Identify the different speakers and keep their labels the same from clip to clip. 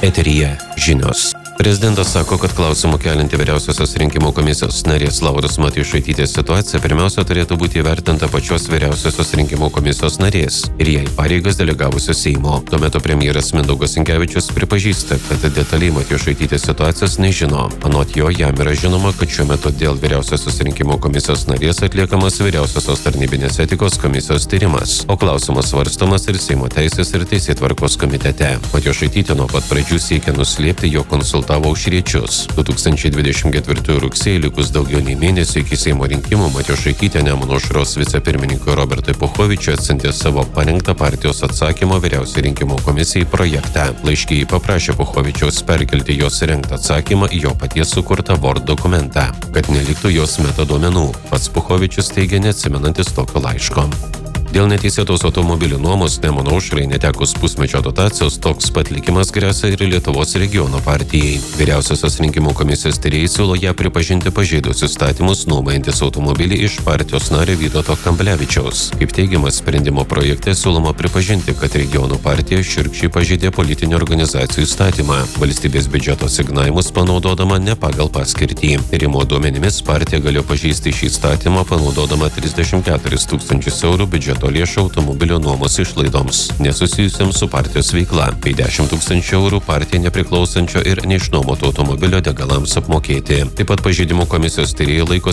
Speaker 1: Eteryje žinios. Prezidentas sako, kad klausimų kelinti Vyriausiosios rinkimų komisijos narės Lauros Matjošaitytės situacija pirmiausia turėtų būti įvertinta pačios Vyriausiosios rinkimų komisijos narės ir jai pareigas delegavusios Seimo. Tuo metu premjeras Mindaugas Sinkevičius pripažįsta, kad detaliai Matjošaitytės situacijos nežino. Anot jo, jam yra žinoma, kad šiuo metu dėl Vyriausiosios rinkimų komisijos narės atliekamas Vyriausiosios tarnybinės etikos komisijos tyrimas, o klausimas svarstomas ir Seimo teisės ir teisėtvarkos komitete. Matjošaitytė nuo pat pradžių siekia nuslėpti jo konsultavimo Aušriečius. 2024 rugsėjį likus daugiau nei mėnesį iki Seimo rinkimų Matjošaitytė Nemuno aušros vicepirmininkui Robertui Puchovičiui atsiuntė savo parengtą partijos atsakymo Vyriausiai rinkimų komisijai projektą. Laiške ji paprašė Puchovičiaus perkelti jos rengtą atsakymą į jo paties sukurtą Word dokumentą, kad neliktų jos metaduomenų. Pats Puchovičius teigia neatsimenantis tokio laiško. Dėl neteisėtos automobilių nuomos Nemuno aušrai netekus pusmečio dotacijos toks pat likimas gresia ir Lietuvos regiono partijai. Vyriausiosios rinkimų komisijos tyrėjai siūlo ją pripažinti pažeidus įstatymus nuomojantis automobilį iš partijos nario Vytauto Kamblevičiaus. Kaip teigiama sprendimo projekte siūloma pripažinti, kad regionų partija šiurkščiai pažeidė politinių organizacijų įstatymą, valstybės biudžeto asignavimus panaudodama ne pagal paskirtį. Tyrimo duomenimis partija galėjo pažeisti šį įstatymą panaudodama 34 000 eurų biudžeto lėšų automobilio nuomos išlaidoms, nesusijusiams su partijos veikla, bei 10 000 eurų partijai nepriklausančio ir neišnuomoto automobilio degalams apmokėti. Taip pat pažeidimų komisijos tyrėjai laiko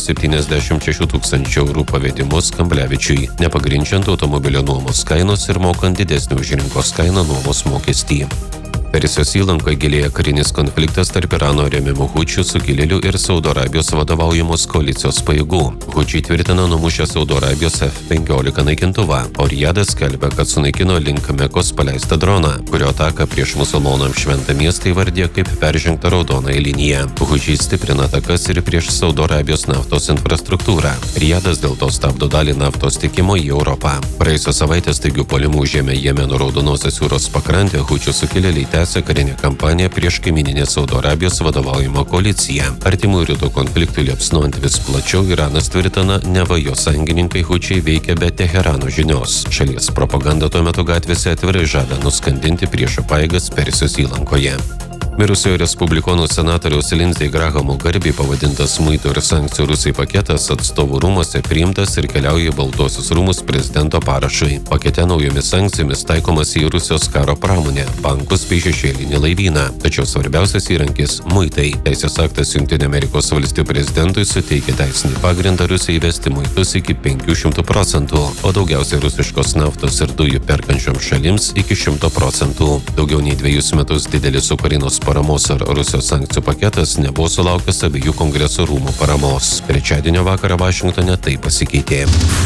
Speaker 1: 76 000 eurų pavedimus Kamblevičiui, nepagrindžiant automobilio nuomos kainos ir mokant didesnį už rinkos kainą nuomos mokestį. Persijos įlankoje gilėja karinis konfliktas tarp Irano remiamų hučių sukilėlių ir Saudo Arabijos vadovaujamos koalicijos pajėgų. Hučiai tvirtina numušę Saudo Arabijos F-15 naikintuvą, o Rijadas skelbia, kad sunaikino link Mekos paleistą droną, kurio ataką prieš musulmonams šventą miestą įvardė kaip peržengtą raudonąją liniją. Hučiai stiprina atakas ir prieš Saudo Arabijos naftos infrastruktūrą. Rijadas dėl to stabdo dalį naftos tiekimo į Europą. Praėjusią savaitę staigių puolimų užėmė Jemeno Raudonosios jūros pakrantę hučių sukilėliai tęsia karinę kampaniją prieš kaimyninę Saudo Arabijos vadovaujamą koaliciją. Artimųjų rytų konfliktui liepsnojant vis plačiau, Iranas tvirtina, neva jo sąjungininkai hučiai veikia be Teherano žinios. Šalies propaganda tuo metu gatvėse atvirai žada nuskandinti priešo pajėgas Persijos įlankoje. Mirusiojo respublikonų senatoriaus Lindsey Grahamo garbei pavadintas muitų ir sankcijų Rusijai paketas atstovų rūmuose priimtas ir keliauja į Baltuosius rūmus prezidento parašui. Pakete naujomis sankcijomis taikomas į Rusijos karo pramonę, bankus bei šešėlinį laivyną. Tačiau svarbiausias įrankis – muitai. Teisės aktas Jungtinių Amerikos valstijų prezidentui suteikia teisinį pagrindą Rusijai įvesti muitus iki 500%, o daugiausiai rusiškos naftos ir dujų perkančioms šalims iki 100%. Daugiau nei 2 metus didelis Ukrainos paramos ar Rusijos sankcijų paketas nebuvo sulaukęs abiejų kongreso rūmų paramos. Trečiadienio vakarą Vašingtone tai pasikeitė.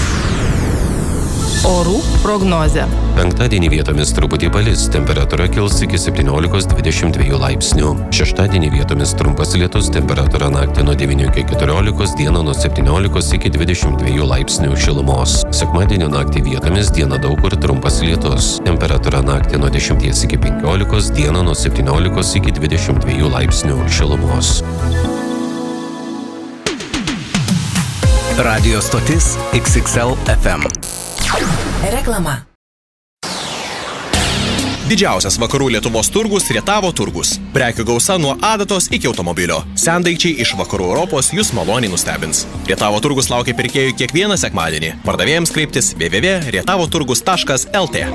Speaker 2: Orų prognozė.
Speaker 1: Penktadienį vietomis truputį palis, temperatūra kils iki 17–22 laipsnių. Šeštadienį vietomis trumpas lietus, temperatūra naktį nuo 9 iki 14, dieną nuo 17 iki 22 laipsnių šilumos. Sekmadienio naktį vietomis dieną daug kur trumpas lietus, temperatūra naktį nuo 10 iki 15, dieną nuo 17 iki 22 laipsnių šilumos.
Speaker 3: Radio stotis XXL FM.
Speaker 2: Reklama.
Speaker 4: Didžiausias vakarų Lietuvos turgus Rietavo turgus. Prekių gausa nuo adatos iki automobilio. Sendaikčiai iš vakarų Europos jūs maloniai nustebins. Rietavo turgus laukia pirkėjų kiekvieną sekmadienį. Pardavėjams kreiptis www.rietavoturgus.lt.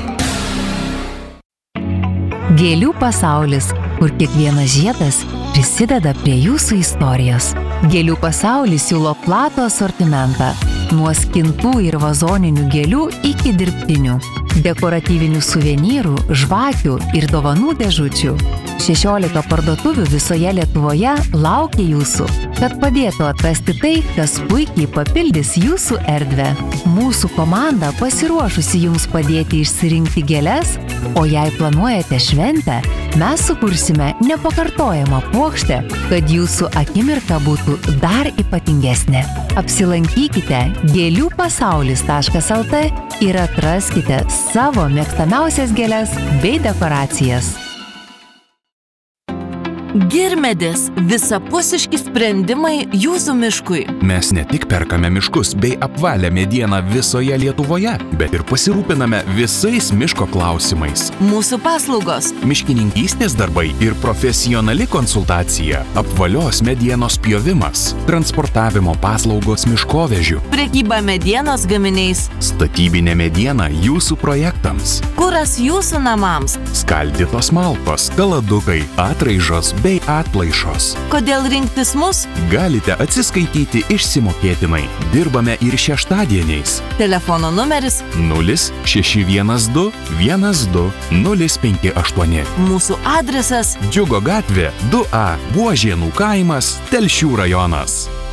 Speaker 5: Gėlių pasaulis, kur kiekvienas žiedas prisideda prie jūsų istorijos. Gėlių pasaulis siūlo platų asortimentą. Nuo skintų ir vazoninių gėlių iki dirbtinių. Dekoratyvinių suvenyrų, žvakių ir dovanų dėžučių. 16 parduotuvių visoje Lietuvoje laukia jūsų, kad padėtų atrasti tai, kas puikiai papildys jūsų erdvę. Mūsų komanda pasiruošusi jums padėti išsirinkti gėles, o jei planuojate šventę, mes sukursime nepakartojamą puokštę, kad jūsų akimirka būtų dar ypatingesnė. Apsilankykite gėliųpasaulis.lt ir atraskite savo mėgstamiausias gėles bei dekoracijas.
Speaker 2: Girmedis – visapusiški sprendimai jūsų miškui.
Speaker 6: Mes ne tik perkame miškus bei apvalę medieną visoje Lietuvoje, bet ir pasirūpiname visais miško klausimais.
Speaker 2: Mūsų paslaugos.
Speaker 6: Miškininkystės darbai ir profesionali konsultacija, apvalios medienos pjovimas, transportavimo paslaugos miškovežių,
Speaker 2: Prekyba medienos gaminiais.
Speaker 6: statybinė mediena jūsų projektams,
Speaker 2: Kuras jūsų namams.
Speaker 6: skaldytos malkos, kaladukai, atraižos bei atplaišos.
Speaker 2: Kodėl rinktis mus?
Speaker 6: Galite atsiskaityti išsimokėtinai. Dirbame ir šeštadieniais.
Speaker 2: Telefono numeris.
Speaker 6: 0612 12 058.
Speaker 2: Mūsų adresas.
Speaker 6: Džiugo gatvė 2A, Buožienų kaimas, Telšių rajonas.